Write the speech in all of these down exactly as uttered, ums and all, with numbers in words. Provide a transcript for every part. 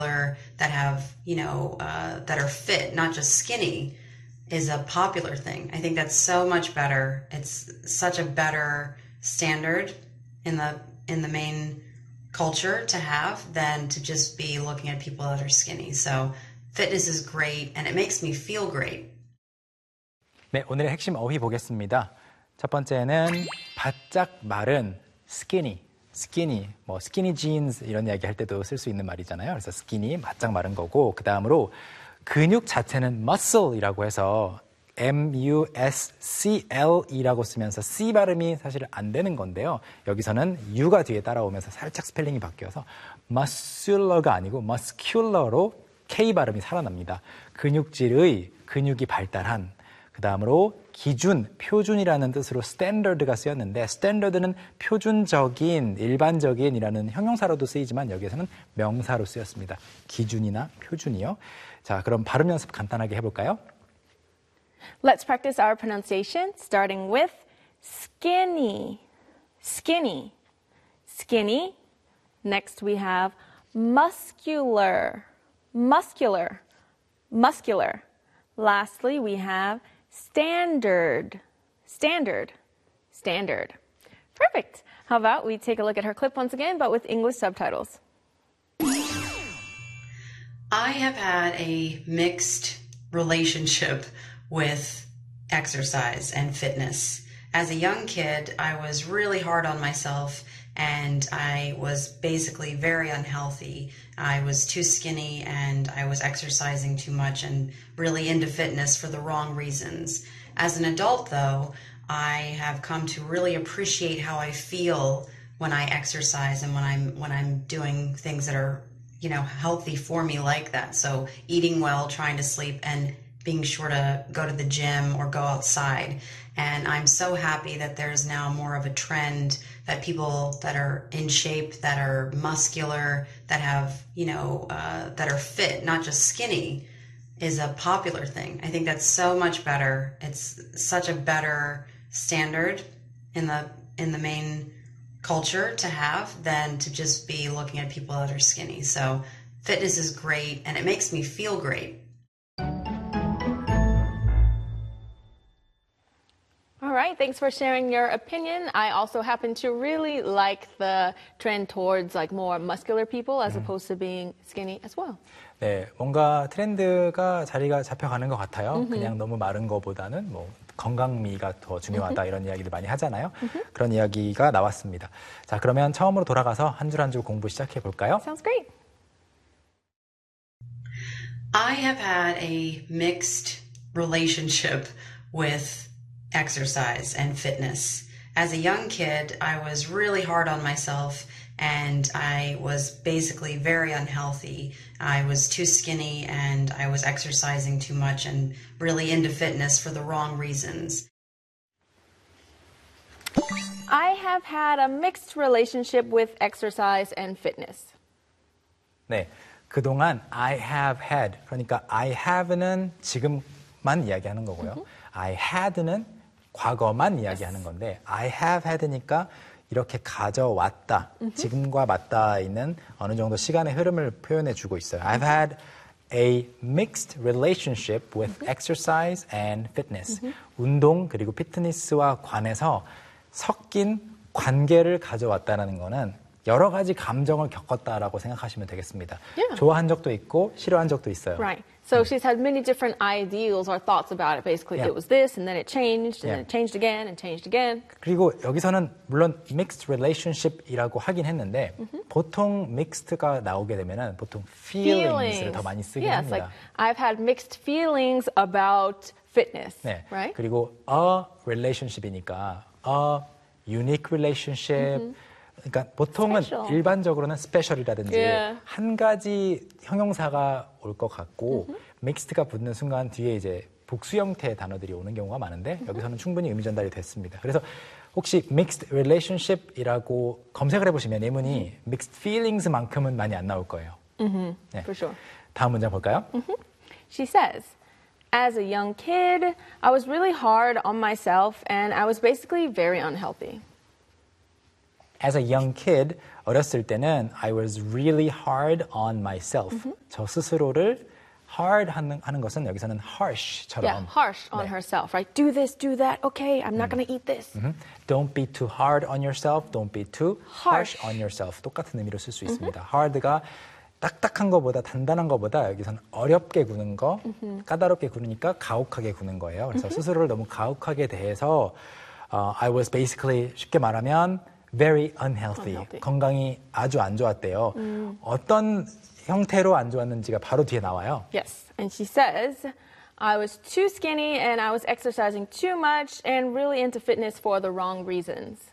that have, you know, uh, that are fit, not just skinny, is a popular thing. I think that's so much better. It's such a better standard in the in the main culture to have than to just be looking at people that are skinny. So fitness is great and it makes me feel great. 네, 오늘의 핵심 어휘 보겠습니다. 첫 번째는 바짝 마른 skinny. 스키니, 뭐 스키니 jeans 이런 이야기 할 때도 쓸 수 있는 말이잖아요. 그래서 스키니, 바짝 마른 거고 그 다음으로 근육 자체는 muscle이라고 해서 M U S C L E라고 쓰면서 C 발음이 사실 안 되는 건데요. 여기서는 U가 뒤에 따라오면서 살짝 스펠링이 바뀌어서 muscular가 아니고 muscular로 K 발음이 살아납니다. 근육질의 근육이 발달한 그 다음으로 기준, 표준이라는 뜻으로 standard가 쓰였는데 standard는 표준적인, 일반적인이라는 형용사로도 쓰이지만 여기에서는 명사로 쓰였습니다. 기준이나 표준이요. 자, 그럼 발음 연습 간단하게 해볼까요? Let's practice our pronunciation, starting with skinny, skinny, skinny. Next we have muscular, muscular, muscular. Lastly, we have standard, standard, standard. Perfect. How about we take a look at her clip once again, but with English subtitles. I have had a mixed relationship with exercise and fitness. As a young kid, I was really hard on myself and I was basically very unhealthy. I was too skinny and I was exercising too much and really into fitness for the wrong reasons. As an adult, though, I have come to really appreciate how I feel when I exercise and when I'm when I'm doing things that are, you know, healthy for me like that. So eating well, trying to sleep, and being sure to go to the gym or go outside. And I'm so happy that there's now more of a trend that people that are in shape, that are muscular, that have, you know, uh, that are fit, not just skinny, is a popular thing. I think that's so much better. It's such a better standard in the in the main culture to have than to just be looking at people that are skinny. So fitness is great and it makes me feel great. All right, thanks for sharing your opinion. I also happen to really like the trend towards like more muscular people as opposed to being skinny as well. 네, 뭔가 트렌드가 자리가 잡혀가는 것 같아요. Mm-hmm. 그냥 너무 마른 거보다는 뭐 건강미가 더 중요하다 mm-hmm. 이런 이야기들 많이 하잖아요. Mm-hmm. 그런 이야기가 나왔습니다. 자, 그러면 처음으로 돌아가서 한 줄 한 줄 공부 시작해 볼까요? Sounds great. I have had a mixed relationship with exercise and fitness. As a young kid, I was really hard on myself and I was basically very unhealthy. I was too skinny and I was exercising too much and really into fitness for the wrong reasons. I have had a mixed relationship with exercise and fitness. 네, 그동안 I have had, 그러니까 I have는 지금만 이야기하는 거고요. Mm-hmm. I had는 과거만 이야기하는 건데 I have had니까 이렇게 가져왔다, mm-hmm. 지금과 맞닿아 있는 어느 정도 시간의 흐름을 표현해 주고 있어요. I've had a mixed relationship with mm-hmm. exercise and fitness. Mm-hmm. 운동 그리고 피트니스와 관해서 섞인 관계를 가져왔다는 거는 여러 가지 감정을 겪었다라고 생각하시면 되겠습니다. Yeah. 좋아한 적도 있고 싫어한 적도 있어요. Right. So she's had many different ideals or thoughts about it. Basically, yeah. it was this, and then it changed, and yeah. then it changed again, and changed again. 그리고 여기서는 물론 mixed relationship이라고 하긴 했는데 mm-hmm. 보통 mixed가 나오게 되면은 보통 feelings를 더 많이 쓰긴 yes, 합니다. like I've had mixed feelings about fitness. 네. Right. 그리고 a relationship이니까 a unique relationship. Mm-hmm. 그러니까 보통은 Special. 일반적으로는 special이라든지 yeah. 한 가지 형용사가 올 것 같고 mm-hmm. mixed가 붙는 순간 뒤에 이제 복수 형태의 단어들이 오는 경우가 많은데 mm-hmm. 여기서는 충분히 의미 전달이 됐습니다. 그래서 혹시 mixed relationship이라고 검색을 해보시면 예문이 mm-hmm. mixed feelings만큼은 많이 안 나올 거예요. Mm-hmm. 네. For sure. 다음 문장 볼까요? Mm-hmm. She says, as a young kid, I was really hard on myself and I was basically very unhealthy. As a young kid, 어렸을 때는 I was really hard on myself. Mm-hmm. 저 스스로를 hard 하는, 하는 것은 여기서는 harsh처럼. Yeah, harsh on 네. herself, right? Do this, do that. Okay, I'm not going to eat this. Mm-hmm. Don't be too hard on yourself. Don't be too harsh, harsh on yourself. 똑같은 의미로 쓸 수 있습니다. Mm-hmm. hard가 딱딱한 것보다 단단한 것보다 여기서는 어렵게 구는 거, mm-hmm. 까다롭게 구르니까 가혹하게 구는 거예요. 그래서 mm-hmm. 스스로를 너무 가혹하게 대해서 uh, I was basically 쉽게 말하면 very unhealthy. unhealthy. 건강이 아주 안 좋았대요. 음. 어떤 형태로 안 좋았는지가 바로 뒤에 나와요. Yes, and she says, I was too skinny and I was exercising too much and really into fitness for the wrong reasons.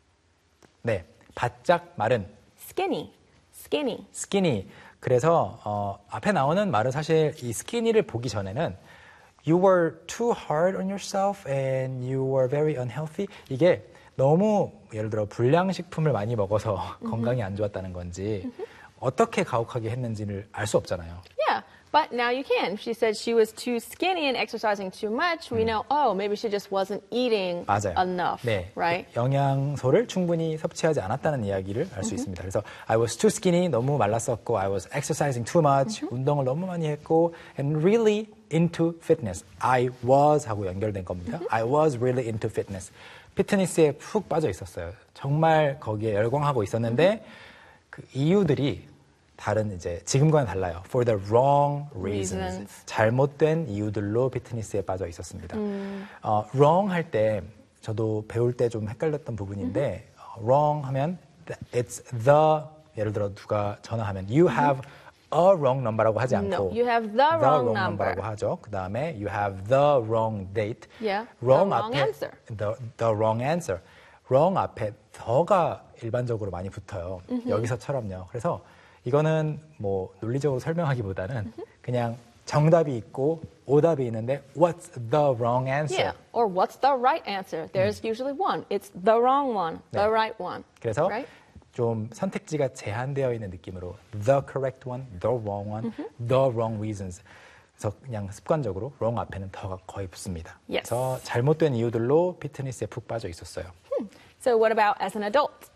네, 바짝 마른. Skinny, skinny. skinny. 그래서 어, 앞에 나오는 말은 사실 이 skinny를 보기 전에는 you were too hard on yourself and you were very unhealthy. 이게 너무 예를 들어 불량식품을 많이 먹어서 mm-hmm. 건강이 안 좋았다는 건지 mm-hmm. 어떻게 가혹하게 했는지를 알 수 없잖아요. Yeah, but now you can. She said she was too skinny and exercising too much. We 음. know, oh, maybe she just wasn't eating 맞아요. enough, 네. right? 영양소를 충분히 섭취하지 않았다는 이야기를 알 수 mm-hmm. 있습니다. 그래서 I was too skinny, 너무 말랐었고 I was exercising too much, mm-hmm. 운동을 너무 많이 했고 and really into fitness. I was 하고 연결된 겁니다. Mm-hmm. I was really into fitness. 피트니스에 푹 빠져 있었어요. 정말 거기에 열광하고 있었는데 그 이유들이 다른 이제 지금과는 달라요. For the wrong reasons. reasons. 잘못된 이유들로 피트니스에 빠져 있었습니다. 음. 어, wrong 할 때 저도 배울 때 좀 헷갈렸던 부분인데 음. wrong 하면 it's the 예를 들어 누가 전화하면 you have a wrong number라고 하지 않고 no, you have the, the wrong, wrong number. number라고 하죠. 그 다음에 you have the wrong date. Yeah, wrong the wrong 앞에 answer. The, the wrong answer. wrong 앞에 the가 일반적으로 많이 붙어요. Mm-hmm. 여기서처럼요. 그래서 이거는 뭐 논리적으로 설명하기보다는 mm-hmm. 그냥 정답이 있고 오답이 있는데 what's the wrong answer? Yeah, or what's the right answer? There's 음. usually one. It's the wrong one, the 네. right one. 그래서 right? 좀 선택지가 제한되어 있는 느낌으로 the correct one, the wrong one, mm-hmm. the wrong reasons. 그래서 그냥 습관적으로 wrong 앞에는 더가 거의 붙습니다. Yes. 그래서 잘못된 이유들로 피트니스에 푹 빠져 있었어요. Hmm. So what about as an adult?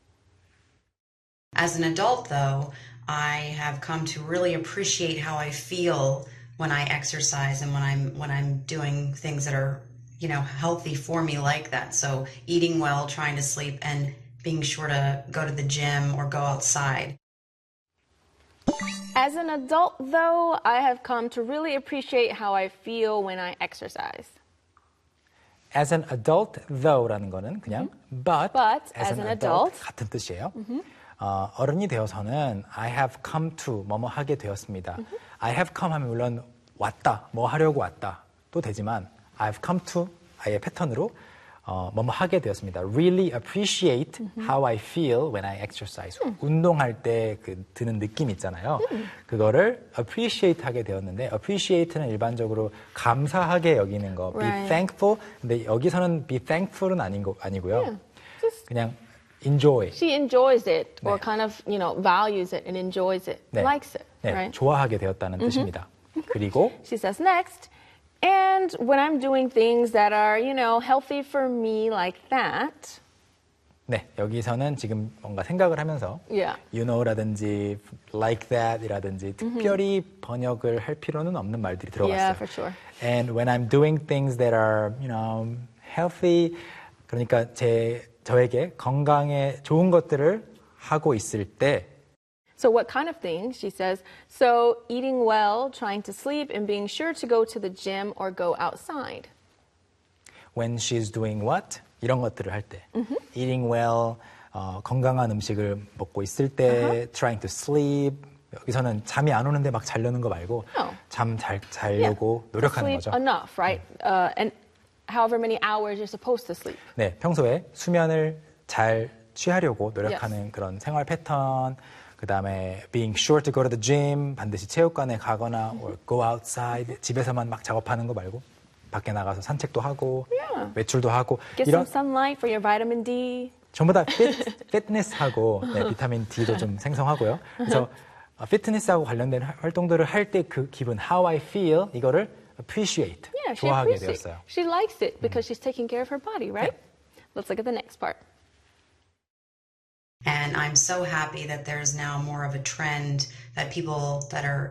As an adult, though, I have come to really appreciate how I feel when I exercise and when I'm when I'm doing things that are, you know, healthy for me like that. So eating well, trying to sleep, and being sure to go to the gym or go outside. As an adult, though, I have come to really appreciate how I feel when I exercise. As an adult, though라는 거는 그냥 mm-hmm. but, but as, as an, an adult, adult 같은 뜻이에요. Mm-hmm. 어, 어른이 되어서는 I have come to 뭐뭐 하게 되었습니다. Mm-hmm. I have come 하면 물론 왔다, 뭐 하려고 왔다 또 되지만 I've come to 아예 패턴으로 어, 뭐뭐 하게 되었습니다. Really appreciate mm-hmm. how I feel when I exercise. Mm. 운동할 때 그 드는 느낌 있잖아요. Mm. 그거를 appreciate 하게 되었는데 appreciate는 일반적으로 감사하게 여기는 거, be right. thankful. 근데 여기서는 be thankful은 아닌 거 아니고요. Yeah. Just 그냥 enjoy. She enjoys it or 네. kind of, you know, values it and enjoys it, 네. likes it, 네. right? 좋아하게 되었다는 mm-hmm. 뜻입니다. 그리고 she says next, and when I'm doing things that are, you know, healthy for me like that. 네, 여기서는 지금 뭔가 생각을 하면서 yeah. you know라든지 like that이라든지 mm-hmm. 특별히 번역을 할 필요는 없는 말들이 들어갔어요. Yeah, for sure. And when I'm doing things that are, you know, healthy, 그러니까 제 저에게 건강에 좋은 것들을 하고 있을 때 So what kind of things? She says, so eating well, trying to sleep, and being sure to go to the gym or go outside. When she's doing what? 이런 것들을 할 때. Mm-hmm. Eating well, 어, 건강한 음식을 먹고 있을 때, Uh-huh. trying to sleep. 여기서는 잠이 안 오는데 막 자려는 거 말고 No. 잠 잘 자려고 Yeah. 노력하는 sleep 거죠. enough, right? Uh, and however many hours you're supposed to sleep. 네, 평소에 수면을 잘 취하려고 노력하는 Yes. 그런 생활 패턴. 그 다음에 being sure to go to the gym, 반드시 체육관에 가거나 or go outside, 집에서만 막 작업하는 거 말고 밖에 나가서 산책도 하고 Yeah. 외출도 하고 Get 이런 some sunlight for your vitamin D. 전부 다 fit, fitness하고 네, 비타민 D도 좀 생성하고요. 그래서 어, 피트니스하고 관련된 하- 활동들을 할 때 그 기분, how I feel 이거를 appreciate, Yeah, she 좋아하게 appreciates. 되었어요. She likes it because she's taking care of her body, right? Let's look at the next part. And I'm so happy that there's now more of a trend that people that are